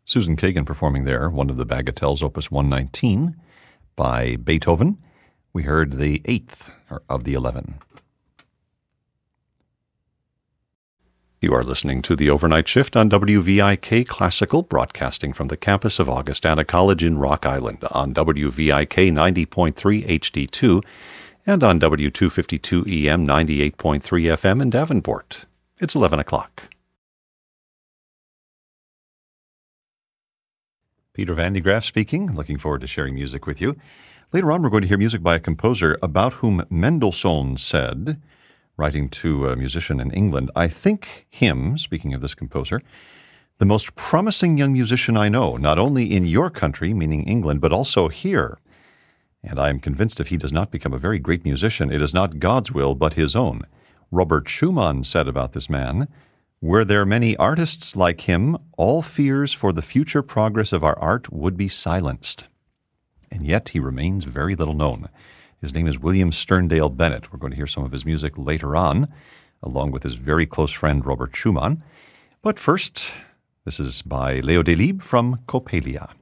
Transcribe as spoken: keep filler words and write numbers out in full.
Susan Kagan performing there, one of the Bagatelles, Opus one nineteen, by Beethoven. We heard the eighth of the eleven. You are listening to the Overnight Shift on W V I K Classical, broadcasting from the campus of Augustana College in Rock Island on W V I K ninety point three H D two and on W two fifty-two E M ninety-eight point three F M in Davenport. It's eleven o'clock. Peter Van de Graaff speaking. Looking forward to sharing music with you. Later on, we're going to hear music by a composer about whom Mendelssohn said, writing to a musician in England, "I think him," speaking of this composer, "the most promising young musician I know, not only in your country," meaning England, "but also here. And I am convinced if he does not become a very great musician, it is not God's will, but his own." Robert Schumann said about this man, "Were there many artists like him, all fears for the future progress of our art would be silenced." And yet he remains very little known. His name is William Sterndale Bennett. We're going to hear some of his music later on, along with his very close friend Robert Schumann. But first, this is by Leo Delibes from Coppelia.